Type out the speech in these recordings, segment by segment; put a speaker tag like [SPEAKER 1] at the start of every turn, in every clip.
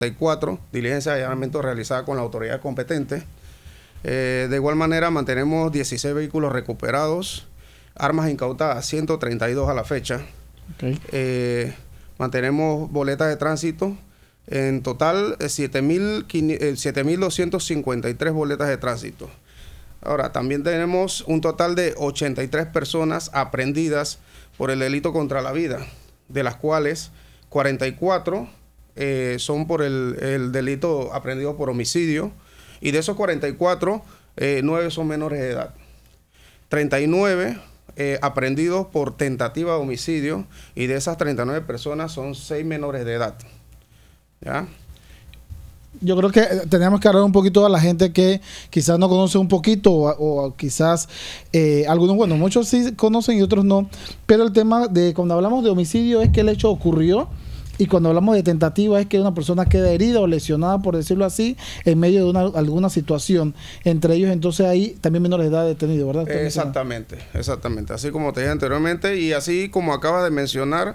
[SPEAKER 1] 4 diligencias de allanamiento realizadas con la autoridad competente. De igual manera, mantenemos 16 vehículos recuperados, armas incautadas, 132 a la fecha.
[SPEAKER 2] Okay.
[SPEAKER 1] Mantenemos boletas de tránsito, en total 7.253 boletas de tránsito. Ahora, también tenemos un total de 83 personas aprehendidas por el delito contra la vida, de las cuales 44 son por el delito aprehendido por homicidio, y de esos 44, 9 son menores de edad. 39 aprehendidos por tentativa de homicidio, y de esas 39 personas son 6 menores de edad. ¿Ya?
[SPEAKER 2] Yo creo que tenemos que hablar un poquito a la gente que quizás no conoce un poquito o quizás algunos, bueno, muchos sí conocen y otros no, pero el tema de cuando hablamos de homicidio es que el hecho ocurrió, y cuando hablamos de tentativa es que una persona queda herida o lesionada, por decirlo así, en medio de alguna situación. Entre ellos, entonces, hay también menores de edad detenidos, ¿verdad?
[SPEAKER 1] Exactamente, exactamente. Así como te dije anteriormente y así como acabas de mencionar,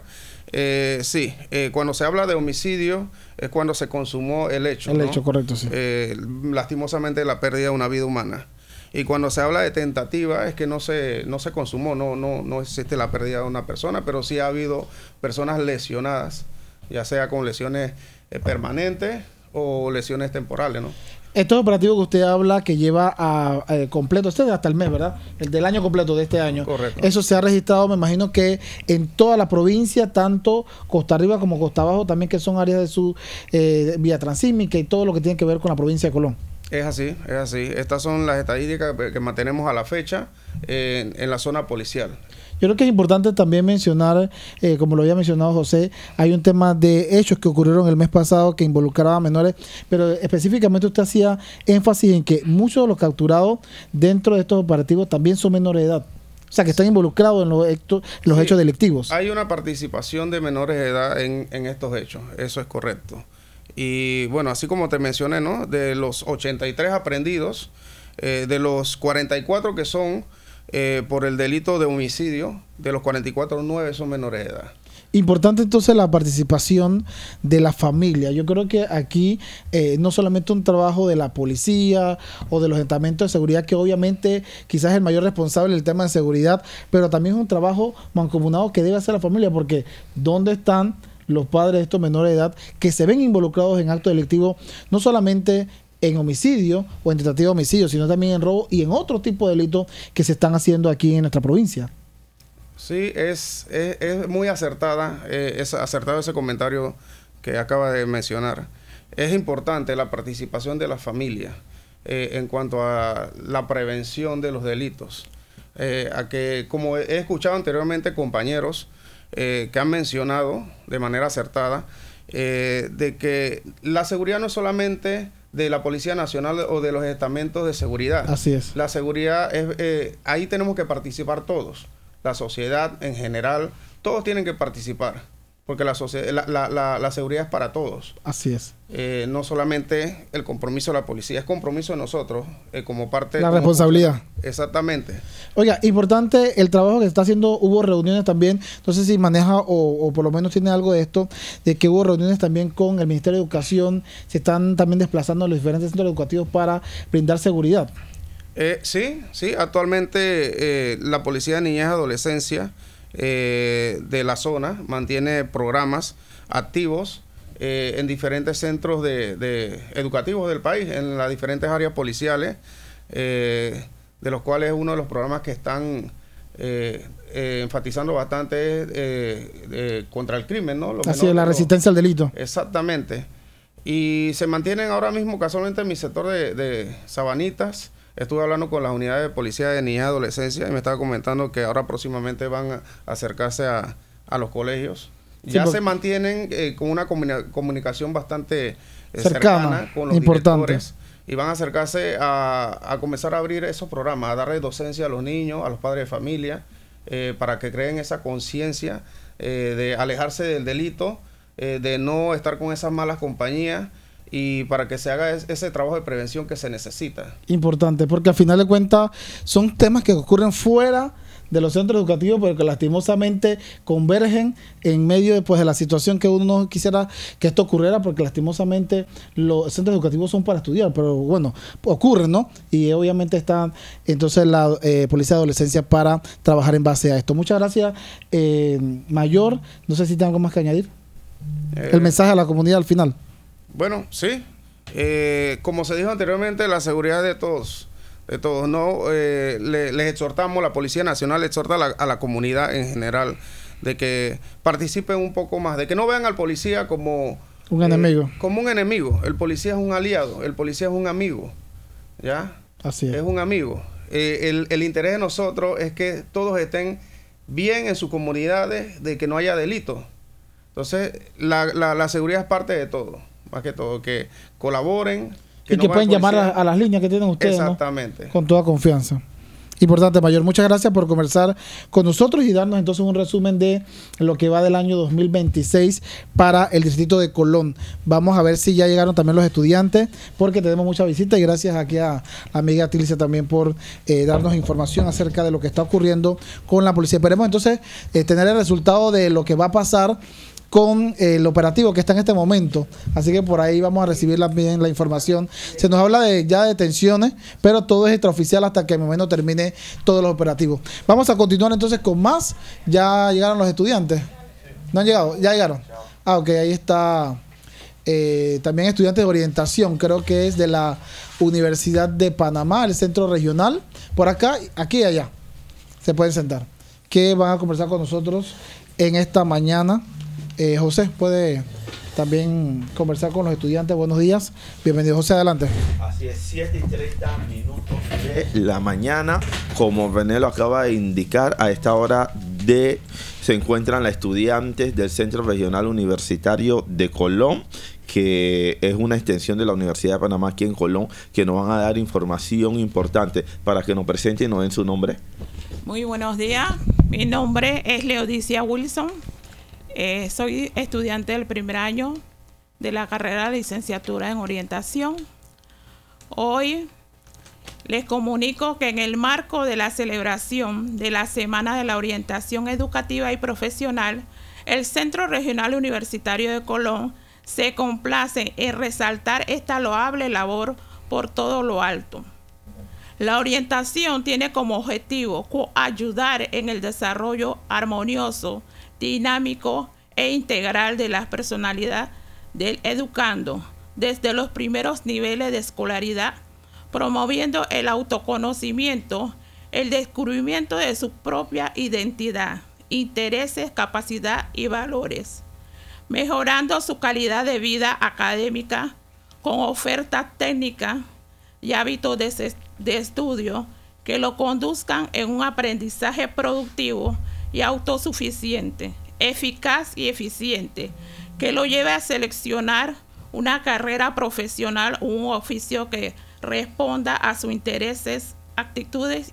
[SPEAKER 1] sí, cuando se habla de homicidio es cuando se consumó el hecho.
[SPEAKER 2] El
[SPEAKER 1] ¿no?
[SPEAKER 2] hecho, correcto, sí.
[SPEAKER 1] Lastimosamente la pérdida de una vida humana. Y cuando se habla de tentativa es que no se consumó, no existe la pérdida de una persona, pero sí ha habido personas lesionadas, ya sea con lesiones permanentes o lesiones temporales, ¿no?
[SPEAKER 2] Estos operativos que usted habla que lleva completo, hasta el mes, ¿verdad? El del año completo de este año.
[SPEAKER 1] Correcto.
[SPEAKER 2] Eso se ha registrado, me imagino que en toda la provincia, tanto Costa Arriba como Costa Abajo, también que son áreas de su vía transísmica y todo lo que tiene que ver con la provincia de Colón.
[SPEAKER 1] Es así, es así. Estas son las estadísticas que mantenemos a la fecha en la zona policial.
[SPEAKER 2] Yo creo que es importante también mencionar, como lo había mencionado José, hay un tema de hechos que ocurrieron el mes pasado que involucraban a menores, pero específicamente usted hacía énfasis en que muchos de los capturados dentro de estos operativos también son menores de edad. O sea, que están involucrados en los hechos delictivos.
[SPEAKER 1] Hay una participación de menores de edad en estos hechos, eso es correcto. Y bueno, así como te mencioné, ¿no? De los 83 aprehendidos, de los 44 que son por el delito de homicidio, de los 44, 9 son menores de edad.
[SPEAKER 2] Importante entonces la participación de la familia. Yo creo que aquí no solamente un trabajo de la policía o de los estamentos de seguridad, que obviamente quizás es el mayor responsable del tema de seguridad, pero también es un trabajo mancomunado que debe hacer la familia, porque ¿dónde están los padres de estos menores de edad que se ven involucrados en actos delictivos, no solamente en homicidio o en tentativa de homicidio, sino también en robo y en otro tipo de delitos que se están haciendo aquí en nuestra provincia?
[SPEAKER 1] Sí, es muy acertado ese comentario que acaba de mencionar. Es importante la participación de la familia en cuanto a la prevención de los delitos. A que, como he escuchado anteriormente compañeros que han mencionado de manera acertada, de que la seguridad no es solamente de la Policía Nacional o de los estamentos de seguridad.
[SPEAKER 2] Así es.
[SPEAKER 1] La seguridad ahí tenemos que participar todos. La sociedad en general, todos tienen que participar, porque la seguridad es para todos.
[SPEAKER 2] Así es.
[SPEAKER 1] No solamente el compromiso de la policía, es compromiso de nosotros como parte...
[SPEAKER 2] La responsabilidad.
[SPEAKER 1] Exactamente.
[SPEAKER 2] Oiga, importante el trabajo que se está haciendo. Hubo reuniones también, no sé si maneja o por lo menos tiene algo de esto, de que hubo reuniones también con el Ministerio de Educación, se están también desplazando a los diferentes centros educativos para brindar seguridad.
[SPEAKER 1] Sí, actualmente la Policía de Niñez y Adolescencia de la zona mantiene programas activos en diferentes centros educativos del país, en las diferentes áreas policiales, de los cuales uno de los programas que están enfatizando bastante es contra el crimen, ¿no?
[SPEAKER 2] Así es, la resistencia al delito.
[SPEAKER 1] Exactamente. Y se mantienen ahora mismo casualmente en mi sector de Sabanitas. Estuve hablando con las unidades de policía de niñez y adolescencia y me estaba comentando que ahora próximamente van a acercarse a los colegios. Sí, ya se mantienen con una comunicación bastante cercana con los directores y van a acercarse a comenzar a abrir esos programas, a darle docencia a los niños, a los padres de familia, para que creen esa conciencia de alejarse del delito, de no estar con esas malas compañías, y para que se haga ese trabajo de prevención que se necesita.
[SPEAKER 2] Importante, porque al final de cuentas son temas que ocurren fuera de los centros educativos, pero que lastimosamente convergen en medio de la situación que uno no quisiera que esto ocurriera, porque lastimosamente los centros educativos son para estudiar, pero bueno, ocurren, ¿no? Y obviamente están entonces la Policía de Adolescencia para trabajar en base a esto. Muchas gracias, Mayor. No sé si tengo algo más que añadir. El mensaje a la comunidad al final.
[SPEAKER 1] Bueno, sí. Como se dijo anteriormente, la seguridad de todos, ¿no? Les exhortamos, la Policía Nacional exhorta a la comunidad en general de que participen un poco más, de que no vean al policía como
[SPEAKER 2] un enemigo.
[SPEAKER 1] Como un enemigo. El policía es un aliado, el policía es un amigo, ¿ya?
[SPEAKER 2] Así es.
[SPEAKER 1] Es un amigo. El interés de nosotros es que todos estén bien en sus comunidades, de que no haya delitos. Entonces, la seguridad es parte de todo, más que todo, que colaboren.
[SPEAKER 2] Y que pueden llamar a las líneas que tienen ustedes,
[SPEAKER 1] exactamente,
[SPEAKER 2] ¿no? Con toda confianza. Importante, Mayor. Muchas gracias por conversar con nosotros y darnos entonces un resumen de lo que va del año 2026 para el distrito de Colón. Vamos a ver si ya llegaron también los estudiantes, porque tenemos mucha visita, y gracias aquí a la amiga Tilcia también por darnos información acerca de lo que está ocurriendo con la policía. Esperemos entonces tener el resultado de lo que va a pasar con el operativo que está en este momento, así que por ahí vamos a recibir bien la información. Se nos habla de ya detenciones, pero todo es extraoficial hasta que el momento termine todos los operativos. Vamos a continuar entonces con más. ¿Ya llegaron los estudiantes? ¿No han llegado? ¿Ya llegaron? Ah, ok, ahí está también estudiantes de orientación, creo que es de la Universidad de Panamá, el centro regional, por acá, aquí y allá, se pueden sentar, que van a conversar con nosotros en esta mañana. José, puede también conversar con los estudiantes. Buenos días. Bienvenido, José, adelante.
[SPEAKER 3] Así es, 7:30 de la mañana. Como René lo acaba de indicar, a esta hora se encuentran las estudiantes del Centro Regional Universitario de Colón, que es una extensión de la Universidad de Panamá aquí en Colón, que nos van a dar información importante. Para que nos presenten y nos den su nombre.
[SPEAKER 4] Muy buenos días. Mi nombre es Leodicia Wilson. Soy estudiante del primer año de la carrera de licenciatura en orientación. Hoy les comunico que en el marco de la celebración de la Semana de la Orientación Educativa y Profesional, el Centro Regional Universitario de Colón se complace en resaltar esta loable labor por todo lo alto. La orientación tiene como objetivo ayudar en el desarrollo armonioso, dinámico e integral de la personalidad del educando desde los primeros niveles de escolaridad, promoviendo el autoconocimiento, el descubrimiento de su propia identidad, intereses, capacidad y valores, mejorando su calidad de vida académica con ofertas técnicas y hábitos de estudio que lo conduzcan en un aprendizaje productivo y autosuficiente, eficaz y eficiente, que lo lleve a seleccionar una carrera profesional o un oficio que responda a sus intereses, actitudes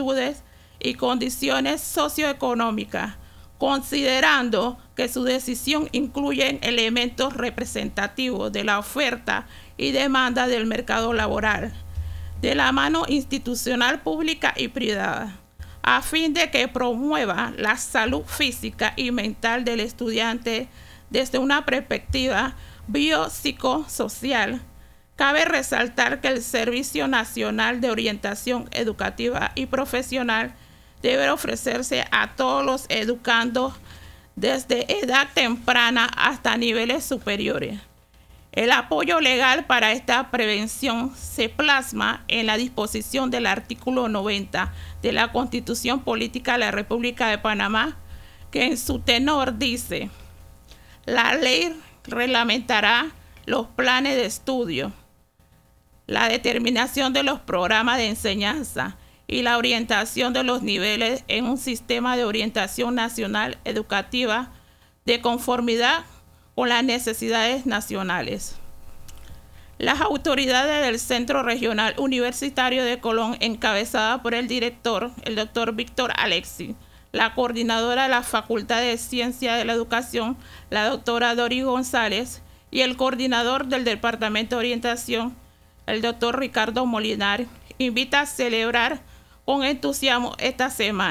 [SPEAKER 4] y condiciones socioeconómicas, considerando que su decisión incluye elementos representativos de la oferta y demanda del mercado laboral, de la mano institucional pública y privada, a fin de que promueva la salud física y mental del estudiante desde una perspectiva biopsicosocial. Cabe resaltar que el Servicio Nacional de Orientación Educativa y Profesional debe ofrecerse a todos los educandos desde edad temprana hasta niveles superiores. El apoyo legal para esta prevención se plasma en la disposición del artículo 90 de la Constitución Política de la República de Panamá, que en su tenor dice: la ley reglamentará los planes de estudio, la determinación de los programas de enseñanza y la orientación de los niveles en un sistema de orientación nacional educativa de conformidad con las necesidades nacionales. Las autoridades del Centro Regional Universitario de Colón, encabezada por el director, el doctor Víctor Alexi, la coordinadora de la Facultad de Ciencia de la Educación, la doctora Dori González, y el coordinador del Departamento de Orientación, el doctor Ricardo Molinar, invita a celebrar con entusiasmo esta semana,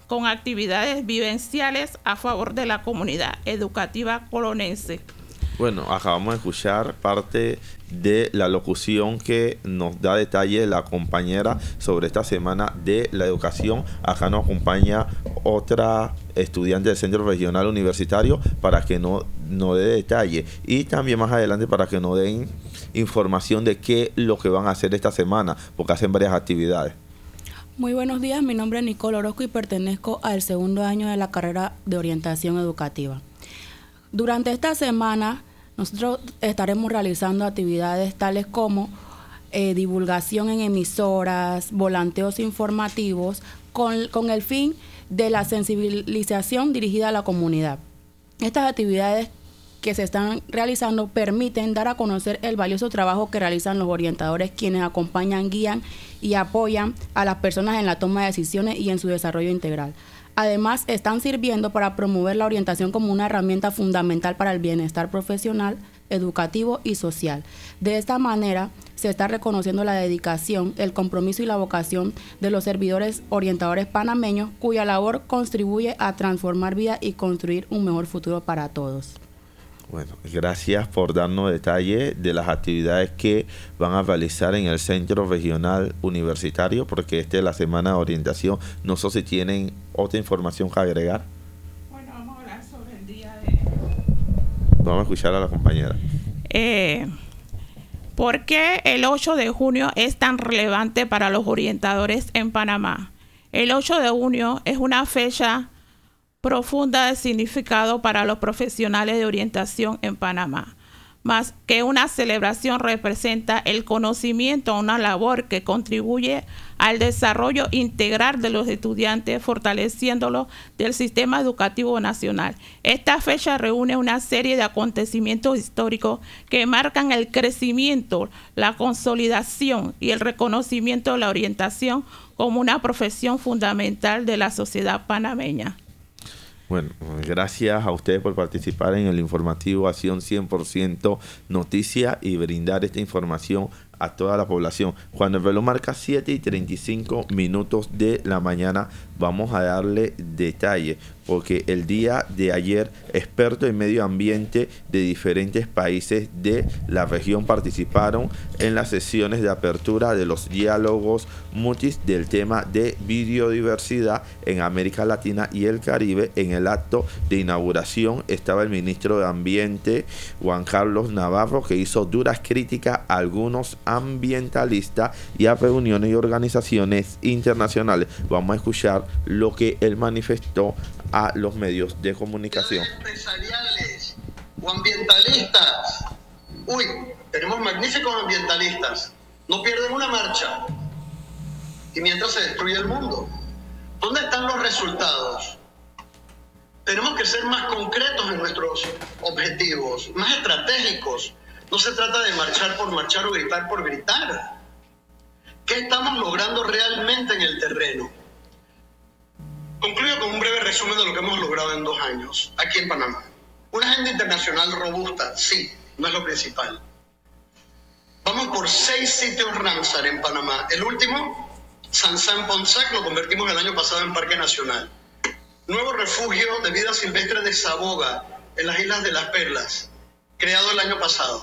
[SPEAKER 4] con actividades vivenciales a favor de la comunidad educativa colonense.
[SPEAKER 3] Bueno, acabamos de escuchar parte de la locución que nos da detalle la compañera sobre esta semana de la educación. Acá nos acompaña otra estudiante del Centro Regional Universitario para que nos dé detalle, y también más adelante para que nos den información de qué es lo que van a hacer esta semana, porque hacen varias actividades.
[SPEAKER 5] Muy buenos días, mi nombre es Nicole Orozco y pertenezco al segundo año de la carrera de orientación educativa. Durante esta semana nosotros estaremos realizando actividades tales como divulgación en emisoras, volanteos informativos, con el fin de la sensibilización dirigida a la comunidad. Estas actividades que se están realizando permiten dar a conocer el valioso trabajo que realizan los orientadores, quienes acompañan, guían y apoyan a las personas en la toma de decisiones y en su desarrollo integral. Además, están sirviendo para promover la orientación como una herramienta fundamental para el bienestar profesional, educativo y social. De esta manera, se está reconociendo la dedicación, el compromiso y la vocación de los servidores orientadores panameños, cuya labor contribuye a transformar vidas y construir un mejor futuro para todos.
[SPEAKER 3] Bueno, gracias por darnos detalles de las actividades que van a realizar en el Centro Regional Universitario, porque esta es la semana de orientación. No sé si tienen otra información que agregar.
[SPEAKER 4] Bueno, vamos a hablar sobre el día de...
[SPEAKER 3] Vamos a escuchar a la compañera.
[SPEAKER 4] ¿Por qué el 8 de junio es tan relevante para los orientadores en Panamá? El 8 de junio es una fecha profunda de significado para los profesionales de orientación en Panamá. Más que una celebración, representa el conocimiento a una labor que contribuye al desarrollo integral de los estudiantes, fortaleciéndolo del sistema educativo nacional. Esta fecha reúne una serie de acontecimientos históricos que marcan el crecimiento, la consolidación y el reconocimiento de la orientación como una profesión fundamental de la sociedad panameña.
[SPEAKER 3] Bueno, gracias a ustedes por participar en el informativo Acción 100% Noticia y brindar esta información a toda la población. Cuando el reloj marca 7:35 de la mañana, vamos a darle detalle, porque el día de ayer expertos en medio ambiente de diferentes países de la región participaron en las sesiones de apertura de los diálogos mutis del tema de biodiversidad en América Latina y el Caribe. En el acto de inauguración estaba el ministro de Ambiente, Juan Carlos Navarro, que hizo duras críticas a algunos ambientalistas y a reuniones y organizaciones internacionales. Vamos a escuchar lo que él manifestó a los medios de comunicación.
[SPEAKER 6] Empresariales o ambientalistas. Uy, tenemos magníficos ambientalistas. No pierden una marcha. Y mientras se destruye el mundo. ¿Dónde están los resultados? Tenemos que ser más concretos en nuestros objetivos, más estratégicos. No se trata de marchar por marchar o gritar por gritar. ¿Qué estamos logrando realmente en el terreno? Concluyo con un breve resumen de lo que hemos logrado en 2 años, aquí en Panamá. Una agenda internacional robusta, sí, no es lo principal. Vamos por 6 sitios Ramsar en Panamá. El último, Sansán Ponsac, lo convertimos el año pasado en Parque Nacional. Nuevo refugio de vida silvestre de Saboga, en las Islas de las Perlas, creado el año pasado.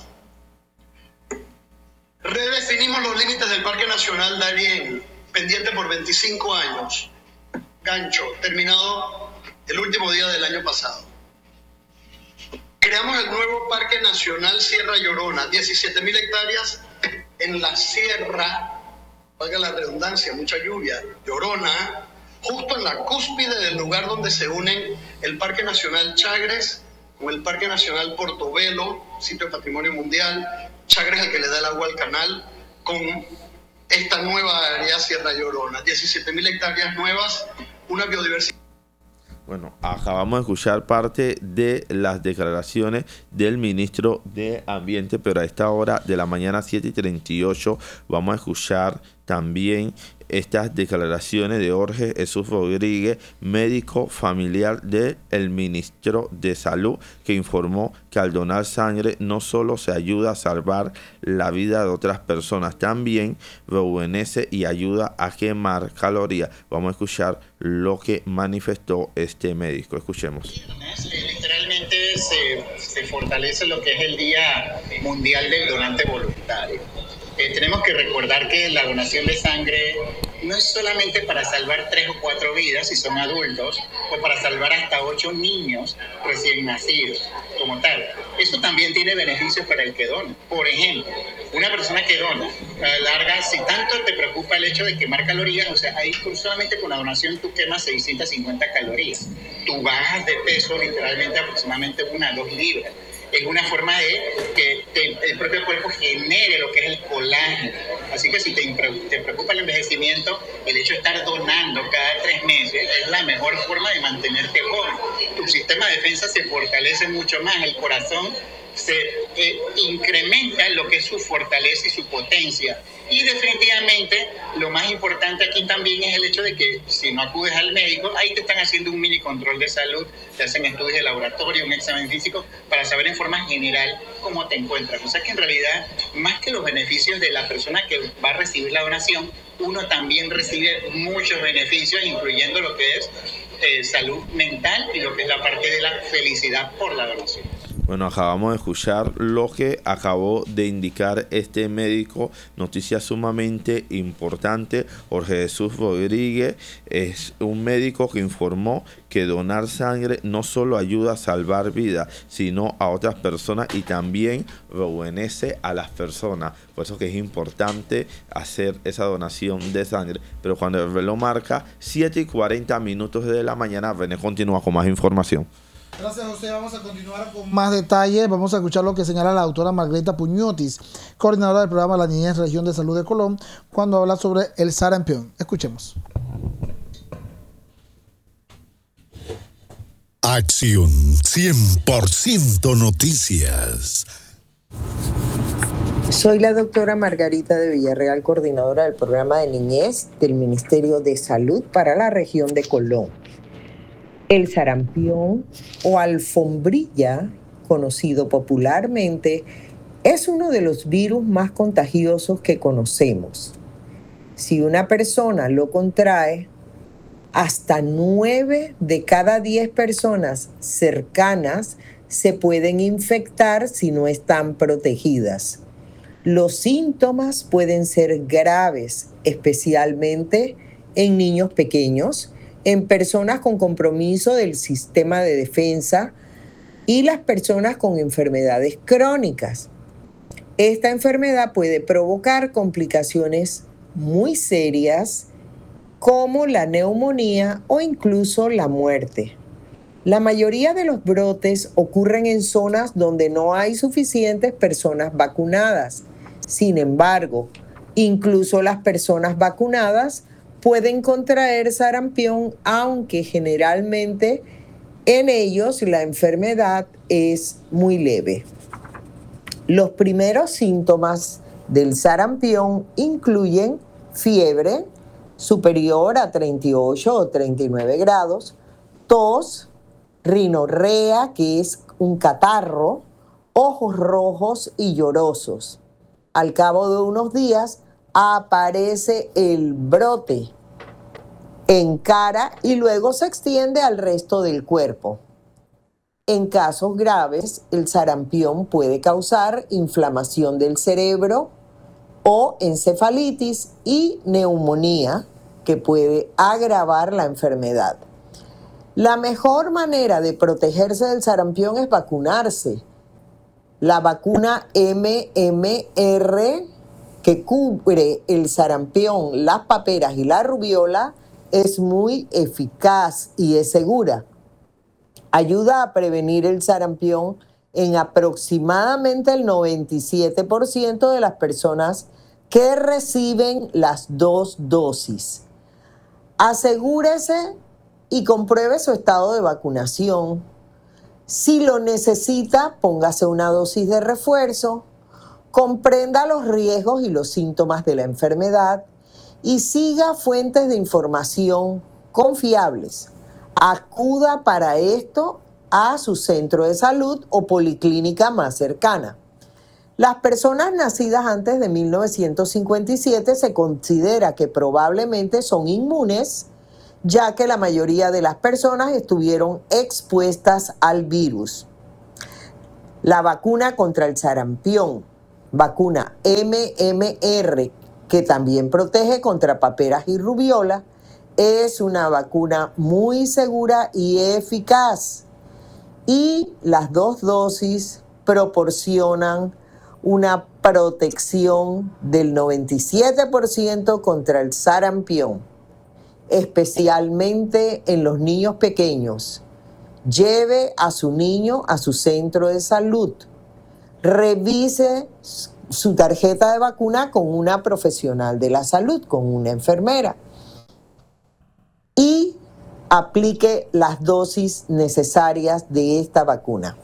[SPEAKER 6] Redefinimos los límites del Parque Nacional Darién, pendiente por 25 años. Gancho, terminado el último día del año pasado. Creamos el nuevo Parque Nacional Sierra Llorona, 17.000 hectáreas en la sierra, valga la redundancia, mucha lluvia, Llorona, justo en la cúspide del lugar donde se unen el Parque Nacional Chagres con el Parque Nacional Portobelo, sitio de patrimonio mundial. Chagres es el que le da el agua al canal, con esta nueva área Sierra Llorona, 17.000 hectáreas nuevas, una biodiversidad.
[SPEAKER 3] Bueno, acabamos de escuchar parte de las declaraciones del ministro de Ambiente, pero a esta hora de la mañana, 7:38, vamos a escuchar también estas declaraciones de Jorge Jesús Rodríguez, médico familiar del ministro de Salud, que informó que al donar sangre no solo se ayuda a salvar la vida de otras personas, también rejuvenece y ayuda a quemar calorías. Vamos a escuchar lo que manifestó este médico. Escuchemos.
[SPEAKER 7] Literalmente se fortalece lo que es el Día Mundial del Donante Voluntario. Tenemos que recordar que la donación de sangre no es solamente para salvar 3 o 4 vidas si son adultos, o para salvar hasta 8 niños recién nacidos como tal. Eso también tiene beneficios para el que dona. Por ejemplo, una persona que dona, a la larga, si tanto te preocupa el hecho de quemar calorías, o sea, ahí solamente con la donación tú quemas 650 calorías. Tú bajas de peso literalmente aproximadamente 1 a 2 libras. Es una forma de que el propio cuerpo genere lo que es el colágeno. Así que si te preocupa el envejecimiento, el hecho de estar donando cada 3 meses es la mejor forma de mantenerte joven. Tu sistema de defensa se fortalece mucho más, el corazón se incrementa lo que es su fortaleza y su potencia. Y definitivamente lo más importante aquí también es el hecho de que si no acudes al médico, ahí te están haciendo un mini control de salud, te hacen estudios de laboratorio, un examen físico para saber en forma general cómo te encuentras. O sea que en realidad, más que los beneficios de la persona que va a recibir la donación, uno también recibe muchos beneficios, incluyendo lo que es salud mental y lo que es la parte de la felicidad por la donación.
[SPEAKER 3] Bueno, acabamos de escuchar lo que acabó de indicar este médico, noticia sumamente importante. Jorge Jesús Rodríguez es un médico que informó que donar sangre no solo ayuda a salvar vidas, sino a otras personas y también rejuvenece a las personas. Por eso que es importante hacer esa donación de sangre. Pero cuando el reloj marca 7:40 de la mañana, René continúa con más información.
[SPEAKER 2] Gracias, José. Vamos a continuar con más detalles. Vamos a escuchar lo que señala la doctora Margarita Puñotis, coordinadora del programa La Niñez Región de Salud de Colón, cuando habla sobre el sarampión. Escuchemos.
[SPEAKER 8] Acción 100% Noticias.
[SPEAKER 9] Soy la doctora Margarita de Villarreal, coordinadora del programa de niñez del Ministerio de Salud para la región de Colón. El sarampión o alfombrilla, conocido popularmente, es uno de los virus más contagiosos que conocemos. Si una persona lo contrae, hasta 9 de cada 10 personas cercanas se pueden infectar si no están protegidas. Los síntomas pueden ser graves, especialmente en niños pequeños, en personas con compromiso del sistema de defensa y las personas con enfermedades crónicas. Esta enfermedad puede provocar complicaciones muy serias como la neumonía o incluso la muerte. La mayoría de los brotes ocurren en zonas donde no hay suficientes personas vacunadas. Sin embargo, incluso las personas vacunadas pueden contraer sarampión, aunque generalmente en ellos la enfermedad es muy leve. Los primeros síntomas del sarampión incluyen fiebre superior a 38 o 39 grados, tos, rinorrea, que es un catarro, ojos rojos y llorosos. Al cabo de unos días aparece el brote en cara y luego se extiende al resto del cuerpo. En casos graves, el sarampión puede causar inflamación del cerebro o encefalitis y neumonía, que puede agravar la enfermedad. La mejor manera de protegerse del sarampión es vacunarse. La vacuna MMR, que cubre el sarampión, las paperas y la rubiola, es muy eficaz y es segura. Ayuda a prevenir el sarampión en aproximadamente el 97% de las personas que reciben las 2 dosis. Asegúrese y compruebe su estado de vacunación. Si lo necesita, póngase una dosis de refuerzo, comprenda los riesgos y los síntomas de la enfermedad y siga fuentes de información confiables. Acuda para esto a su centro de salud o policlínica más cercana. Las personas nacidas antes de 1957 se considera que probablemente son inmunes, ya que la mayoría de las personas estuvieron expuestas al virus. La vacuna contra el sarampión, vacuna MMR, que también protege contra paperas y rubiola, es una vacuna muy segura y eficaz. Y las 2 dosis proporcionan una protección del 97% contra el sarampión, especialmente en los niños pequeños. Lleve a su niño a su centro de salud. Revise su tarjeta de vacuna con una profesional de la salud, con una enfermera. Y aplique las dosis necesarias de esta vacuna.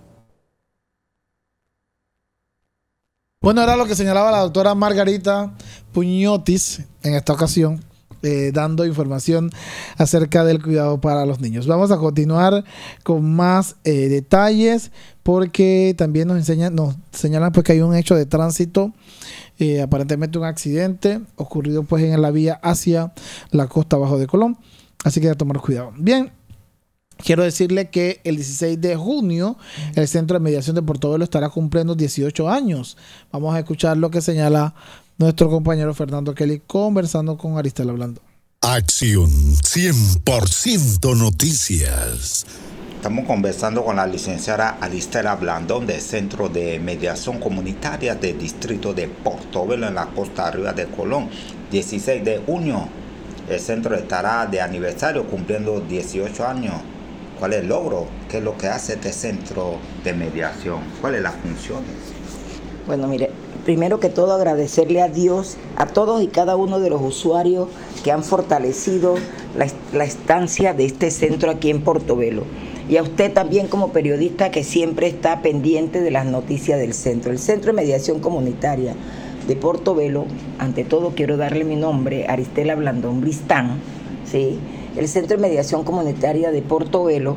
[SPEAKER 2] Bueno, era lo que señalaba la doctora Margarita Puñotis en esta ocasión, dando información acerca del cuidado para los niños. Vamos a continuar con más detalles, porque también nos señalan pues que hay un hecho de tránsito, aparentemente un accidente ocurrido pues en la vía hacia la costa abajo de Colón, así que hay que tomar cuidado. Bien, quiero decirle que el 16 de junio el Centro de Mediación de Portobelo estará cumpliendo 18 años. Vamos a escuchar lo que señala nuestro compañero Fernando Kelly conversando con Aristela Blandón.
[SPEAKER 8] Acción 100% Noticias.
[SPEAKER 10] Estamos conversando con la licenciada Aristela Blandón del Centro de Mediación Comunitaria del Distrito de Portobelo en la costa arriba de Colón. 16 de junio el centro estará de aniversario cumpliendo 18 años. ¿Cuál es el logro? ¿Qué es lo que hace este centro de mediación? ¿Cuáles son las funciones?
[SPEAKER 11] Bueno, mire, primero que todo agradecerle a Dios, a todos y cada uno de los usuarios que han fortalecido la estancia de este centro aquí en Portobelo. Y a usted también como periodista que siempre está pendiente de las noticias del centro. El Centro de Mediación Comunitaria de Portobelo, ante todo quiero darle mi nombre, Aristela Blandón Bristán, ¿sí? El Centro de Mediación Comunitaria de Portobelo,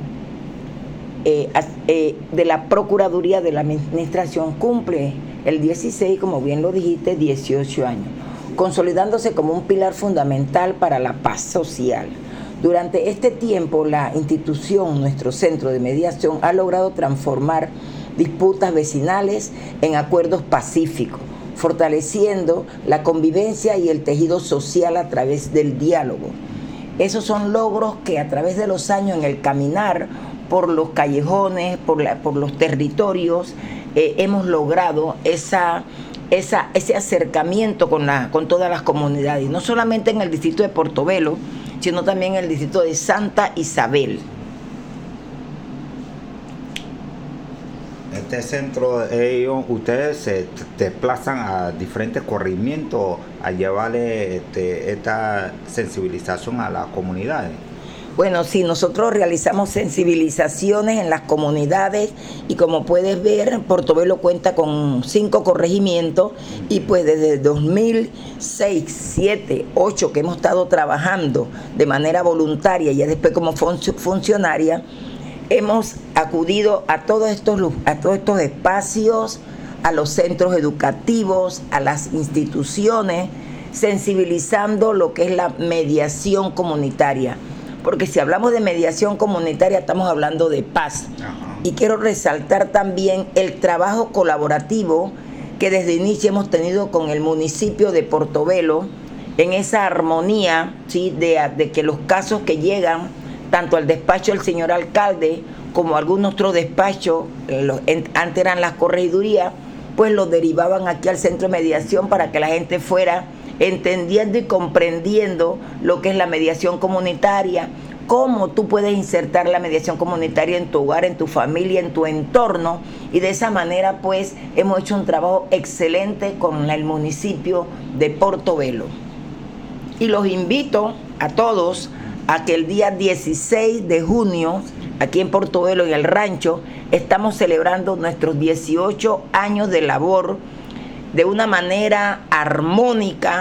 [SPEAKER 11] de la Procuraduría de la Administración, cumple el 16, como bien lo dijiste, 18 años, consolidándose como un pilar fundamental para la paz social. Durante este tiempo, la institución, nuestro centro de mediación, ha logrado transformar disputas vecinales en acuerdos pacíficos, fortaleciendo la convivencia y el tejido social a través del diálogo. Esos son logros que a través de los años, en el caminar por los callejones, por los territorios, hemos logrado ese acercamiento con todas las comunidades, no solamente en el distrito de Portobelo, sino también en el distrito de Santa Isabel.
[SPEAKER 10] Este centro, ustedes se desplazan a diferentes corregimientos a llevarle esta sensibilización a las comunidades.
[SPEAKER 11] Bueno, sí, nosotros realizamos sensibilizaciones en las comunidades y como puedes ver, Portobelo cuenta con 5 corregimientos y pues desde 2006, 7, 8 que hemos estado trabajando de manera voluntaria y ya después como funcionaria, hemos acudido a todos estos espacios, a los centros educativos, a las instituciones, sensibilizando lo que es la mediación comunitaria. Porque si hablamos de mediación comunitaria estamos hablando de paz. Y quiero resaltar también el trabajo colaborativo que desde inicio hemos tenido con el municipio de Portobelo, en esa armonía, ¿sí?, de que los casos que llegan tanto al despacho del señor alcalde como a algún otro despacho, antes eran las corregidurías, pues los derivaban aquí al centro de mediación para que la gente fuera entendiendo y comprendiendo lo que es la mediación comunitaria, cómo tú puedes insertar la mediación comunitaria en tu hogar, en tu familia, en tu entorno, y de esa manera pues hemos hecho un trabajo excelente con el municipio de Portobelo. Y los invito a todos a que el día 16 de junio, aquí en Portobelo, en el rancho, estamos celebrando nuestros 18 años de labor de una manera armónica,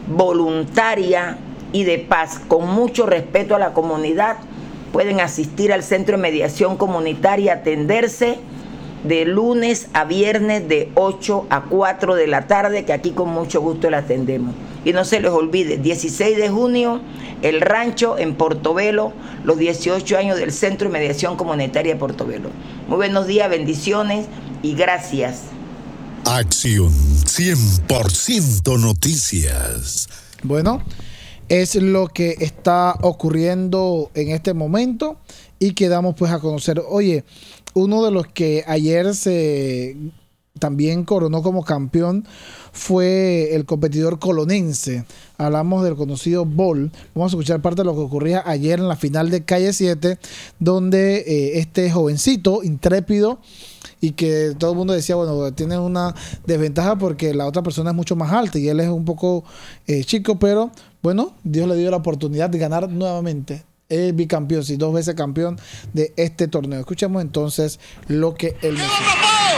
[SPEAKER 11] voluntaria y de paz, con mucho respeto a la comunidad, pueden asistir al Centro de Mediación Comunitaria, atenderse de lunes a viernes de 8 a 4 de la tarde, que aquí con mucho gusto la atendemos. Y no se les olvide, 16 de junio, El Rancho en Portobelo, los 18 años del Centro de Mediación Comunitaria de Portobelo. Muy buenos días, bendiciones y gracias.
[SPEAKER 8] Acción 100% Noticias.
[SPEAKER 2] Bueno, es lo que está ocurriendo en este momento y quedamos pues a conocer. Oye, uno de los que ayer se también coronó como campeón fue el competidor colonense. Hablamos del conocido Bol. Vamos a escuchar parte de lo que ocurría ayer en la final de Calle 7, donde este jovencito, intrépido, y que todo el mundo decía, bueno, tiene una desventaja porque la otra persona es mucho más alta y él es un poco chico, pero bueno, Dios le dio la oportunidad de ganar nuevamente. Es bicampeón, sí, 2 veces campeón de este torneo. Escuchemos entonces lo que él nos dice.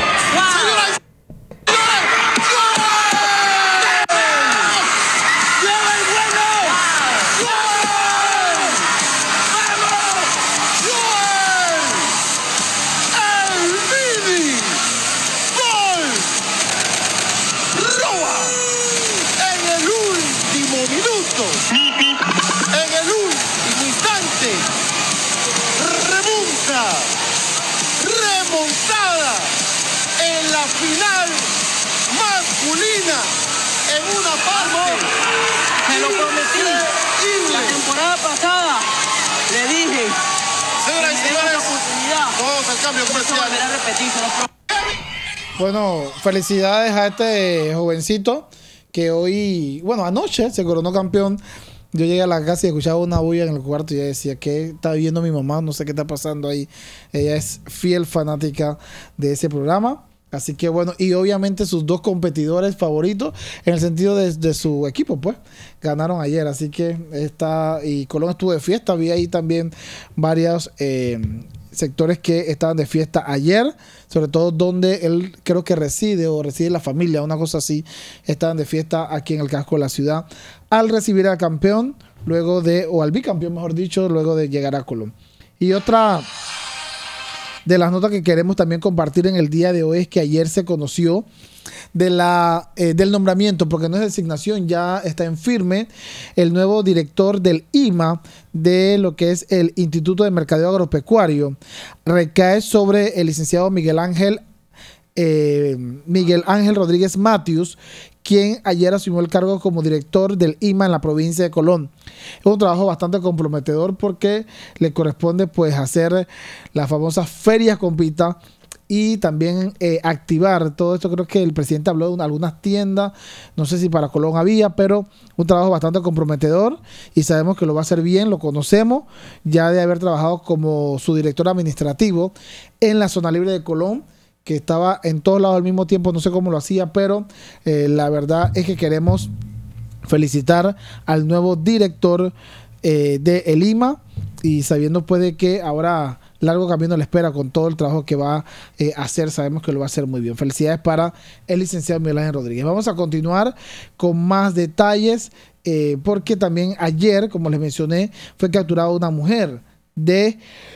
[SPEAKER 12] Remontada en la final masculina en una parte.
[SPEAKER 13] Se lo prometí. La temporada pasada le dije.
[SPEAKER 12] Señoras y señores, vamos al cambio comercial.
[SPEAKER 2] Bueno, felicidades a este jovencito que hoy, bueno, anoche se coronó campeón. Yo llegué a la casa y escuchaba una bulla en el cuarto y ella decía, ¿qué está viendo mi mamá? No sé qué está pasando ahí. Ella es fiel fanática de ese programa. Así que bueno, y obviamente sus 2 competidores favoritos en el sentido de su equipo, pues, ganaron ayer. Así que y Colón estuvo de fiesta. Había ahí también varios sectores que estaban de fiesta ayer, sobre todo donde él creo que reside la familia, una cosa así. Estaban de fiesta aquí en el casco de la ciudad al recibir al campeón, o al bicampeón, mejor dicho, luego de llegar a Colón. Y otra de las notas que queremos también compartir en el día de hoy es que ayer se conoció del nombramiento, porque no es designación, ya está en firme, el nuevo director del IMA, de lo que es el Instituto de Mercadeo Agropecuario. Recae sobre el licenciado Miguel Ángel Rodríguez Matius, quien ayer asumió el cargo como director del IMA en la provincia de Colón. Es un trabajo bastante comprometedor porque le corresponde pues hacer las famosas ferias Compita y también activar todo esto. Creo que el presidente habló de algunas tiendas, no sé si para Colón había, pero un trabajo bastante comprometedor y sabemos que lo va a hacer bien, lo conocemos ya de haber trabajado como su director administrativo en la zona libre de Colón, que estaba en todos lados al mismo tiempo, no sé cómo lo hacía, pero la verdad es que queremos felicitar al nuevo director de el IMA y sabiendo pues de que ahora largo camino le espera con todo el trabajo que va a hacer, sabemos que lo va a hacer muy bien. Felicidades para el licenciado Miguel Ángel Rodríguez. Vamos a continuar con más detalles porque también ayer, como les mencioné, fue capturada una mujer de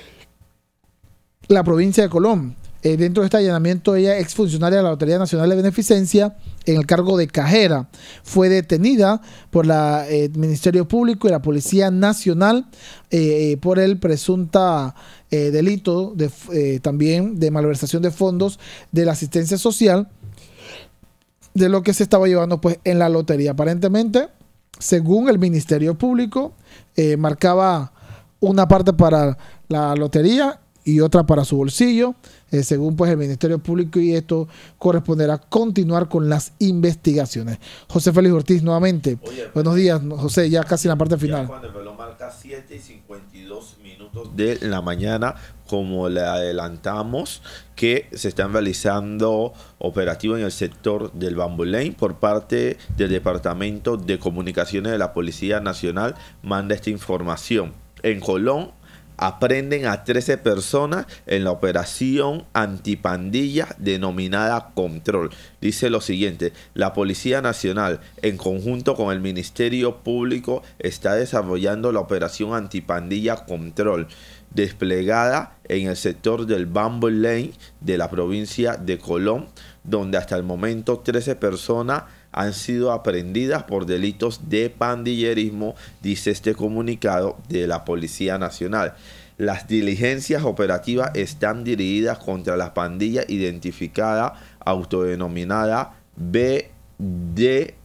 [SPEAKER 2] la provincia de Colón. Dentro de este allanamiento, ella, exfuncionaria de la Lotería Nacional de Beneficencia, en el cargo de cajera, fue detenida por el Ministerio Público y la Policía Nacional por el presunta delito también de malversación de fondos de la asistencia social, de lo que se estaba llevando pues en la lotería. Aparentemente, según el Ministerio Público, marcaba una parte para la lotería y otra para su bolsillo, según pues el Ministerio Público, y esto corresponderá continuar con las investigaciones. José Félix Ortiz nuevamente. Oye, buenos días, José, ya casi en la parte final.
[SPEAKER 3] Cuando el reloj marca 7:52 de la mañana, como le adelantamos, que se están realizando operativos en el sector del Bamboo Lane por parte del Departamento de Comunicaciones de la Policía Nacional. Manda esta información. En Colón aprenden a 13 personas en la operación antipandilla denominada Control. Dice lo siguiente: la Policía Nacional, en conjunto con el Ministerio Público, está desarrollando la operación antipandilla Control, desplegada en el sector del Bamboo Lane de la provincia de Colón, donde hasta el momento 13 personas han sido aprehendidas por delitos de pandillerismo, dice este comunicado de la Policía Nacional. Las diligencias operativas están dirigidas contra la pandilla identificada, autodenominada BDH,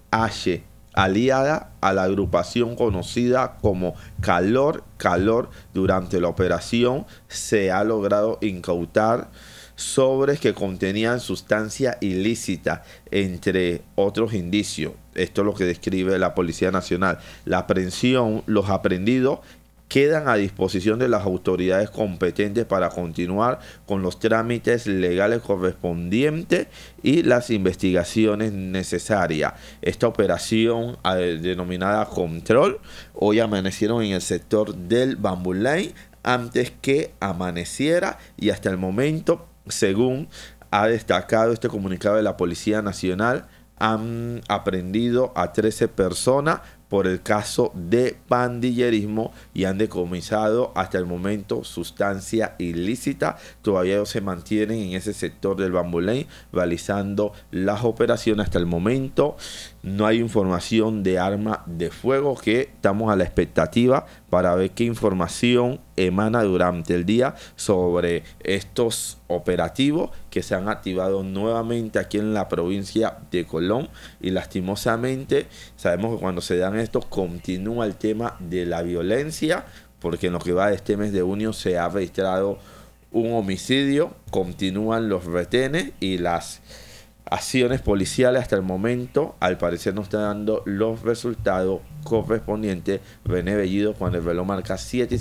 [SPEAKER 3] aliada a la agrupación conocida como Calor. Durante la operación se ha logrado incautar sobres que contenían sustancia ilícita, entre otros indicios. Esto es lo que describe la Policía Nacional. La aprehensión, los aprehendidos quedan a disposición de las autoridades competentes para continuar con los trámites legales correspondientes y las investigaciones necesarias. Esta operación denominada Control, hoy amanecieron en el sector del Bamboo Lane antes que amaneciera, y hasta el momento, según ha destacado este comunicado de la Policía Nacional, han aprendido a 13 personas por el caso de pandillerismo y han decomisado hasta el momento sustancia ilícita. Todavía se mantienen en ese sector del Bamboo Lane realizando las operaciones. Hasta el momento no hay información de arma de fuego, que estamos a la expectativa para ver qué información emana durante el día sobre estos operativos que se han activado nuevamente aquí en la provincia de Colón. Y lastimosamente sabemos que cuando se dan estos continúa el tema de la violencia, porque en lo que va de este mes de junio se ha registrado un homicidio, continúan los retenes y las acciones policiales. Hasta el momento al parecer no están dando los resultados correspondientes. René Bellido, cuando el reloj marca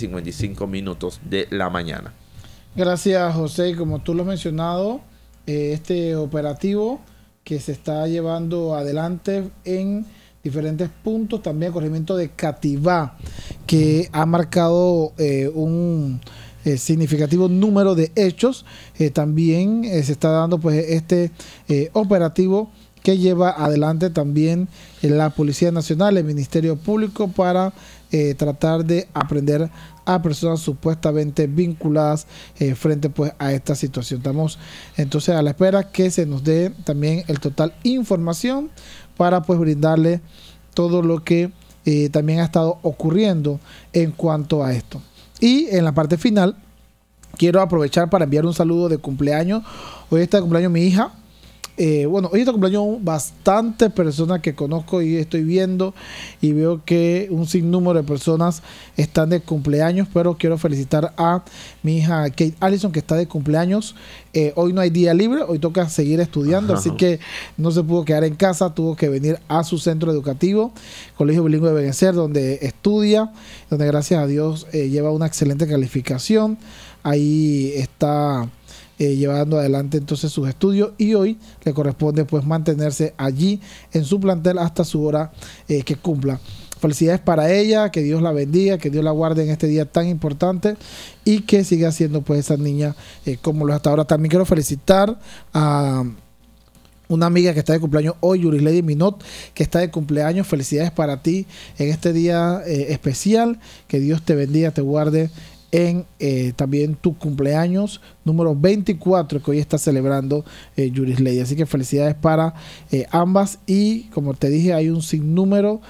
[SPEAKER 3] 7:55 de la mañana.
[SPEAKER 2] Gracias, José. Como tú lo has mencionado, este operativo que se está llevando adelante en diferentes puntos, también corregimiento de Cativá, que ha marcado un significativo número de hechos. También se está dando pues este operativo que lleva adelante también la Policía Nacional, el Ministerio Público, para tratar de aprender a personas supuestamente vinculadas frente pues a esta situación. Estamos entonces a la espera que se nos dé también el total información para pues brindarle todo lo que también ha estado ocurriendo en cuanto a esto. Y en la parte final quiero aprovechar para enviar un saludo de cumpleaños. Hoy está de cumpleaños mi hija. Hoy está de cumpleaños bastantes personas que conozco y estoy viendo y veo que un sinnúmero de personas están de cumpleaños, pero quiero felicitar a mi hija Kate Allison, que está de cumpleaños. Hoy no hay día libre, hoy toca seguir estudiando, así que no se pudo quedar en casa, tuvo que venir a su centro educativo, Colegio Bilingüe de Begencer, donde estudia, donde gracias a Dios lleva una excelente calificación. Ahí está llevando adelante entonces sus estudios y hoy le corresponde pues mantenerse allí en su plantel hasta su hora que cumpla. Felicidades para ella, que Dios la bendiga, que Dios la guarde en este día tan importante y que siga siendo pues esa niña como lo es hasta ahora. También quiero felicitar a una amiga que está de cumpleaños hoy, Yuris Lady Minot, que está de cumpleaños. Felicidades para ti en este día especial, que Dios te bendiga, te guarde en también tu cumpleaños número 24 que hoy está celebrando Yuris Lady. Así que felicidades para ambas y como te dije hay un sinnúmero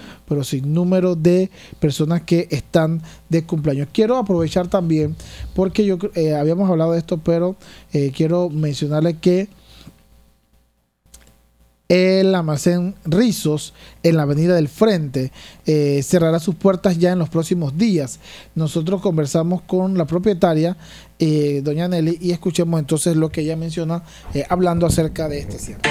[SPEAKER 2] de personas que están de cumpleaños. Quiero aprovechar también porque habíamos hablado de esto, pero quiero mencionarle que el almacén Rizos en la avenida del Frente cerrará sus puertas ya en los próximos días. Nosotros conversamos con la propietaria, doña Nelly, y escuchemos entonces lo que ella menciona hablando acerca de este cierre.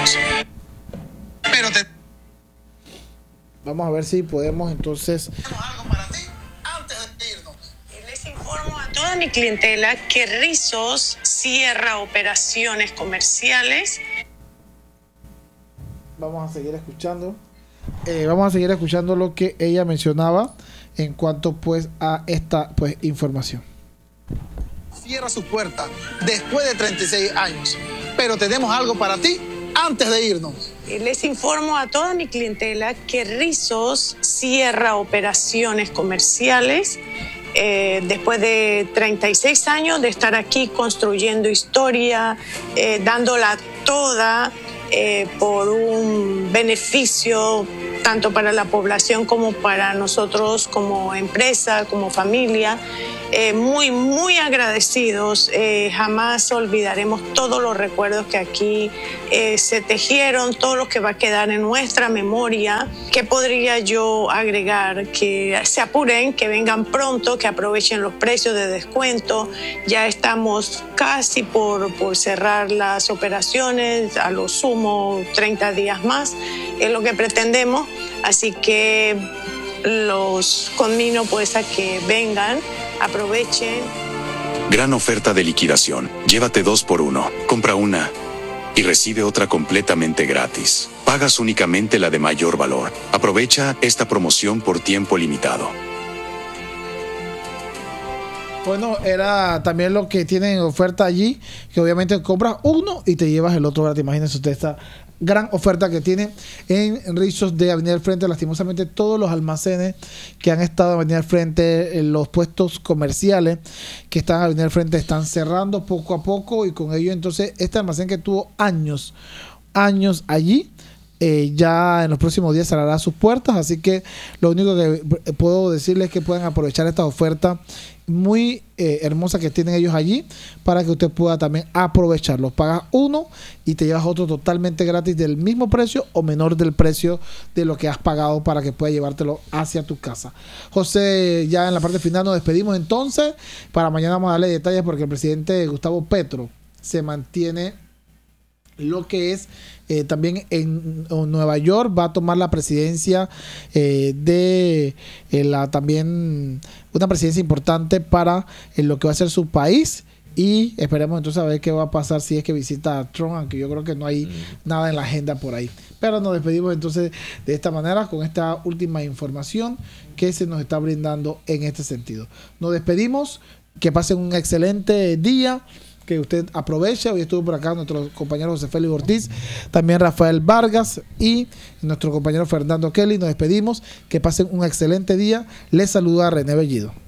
[SPEAKER 2] Vamos a ver si podemos entonces...
[SPEAKER 14] Les informo a toda mi clientela que Rizos cierra operaciones comerciales.
[SPEAKER 2] Vamos a seguir escuchando lo que ella mencionaba en cuanto pues a esta pues información.
[SPEAKER 15] cierra sus puertas después de 36 años. Pero tenemos algo para ti antes de irnos.
[SPEAKER 14] Les informo a toda mi clientela que Rizos cierra operaciones comerciales después de 36 años de estar aquí construyendo historia, dándola toda por un beneficio tanto para la población como para nosotros como empresa, como familia. Muy, muy agradecidos. Jamás olvidaremos todos los recuerdos que aquí se tejieron, todo lo que va a quedar en nuestra memoria. ¿Qué podría yo agregar? Que se apuren, que vengan pronto, que aprovechen los precios de descuento. Ya estamos casi por cerrar las operaciones, a lo sumo 30 días más, es lo que pretendemos. Así que los conmino pues a que vengan, aprovechen.
[SPEAKER 16] Gran oferta de liquidación. Llévate 2 por 1. Compra una y recibe otra completamente gratis. Pagas únicamente la de mayor valor. Aprovecha esta promoción por tiempo limitado.
[SPEAKER 2] Bueno, era también lo que tienen oferta allí, que obviamente compras uno y te llevas el otro gratis. Imagínense usted esta gran oferta que tiene en Rizos de Avenida del Frente. Lastimosamente todos los almacenes que han estado en Avenida del Frente, los puestos comerciales que están en Avenida del Frente están cerrando poco a poco, y con ello entonces este almacén que tuvo años allí, ya en los próximos días cerrará sus puertas. Así que lo único que puedo decirles es que puedan aprovechar esta oferta muy hermosa que tienen ellos allí, para que usted pueda también aprovecharlo. Pagas uno y te llevas otro totalmente gratis del mismo precio o menor del precio de lo que has pagado, para que puedas llevártelo hacia tu casa. José, ya en la parte final nos despedimos entonces. Para mañana vamos a darle detalles, porque el presidente Gustavo Petro se mantiene lo que es también en Nueva York, va a tomar la presidencia de también una presidencia importante para lo que va a ser su país, y esperemos entonces a ver qué va a pasar si es que visita a Trump, aunque yo creo que no hay nada en la agenda por ahí. Pero nos despedimos entonces de esta manera, con esta última información que se nos está brindando en este sentido. Nos despedimos, que pasen un excelente día, que usted aproveche. Hoy estuvo por acá nuestro compañero José Félix Ortiz, también Rafael Vargas y nuestro compañero Fernando Kelly. Nos despedimos, que pasen un excelente día. Les saluda René Bellido.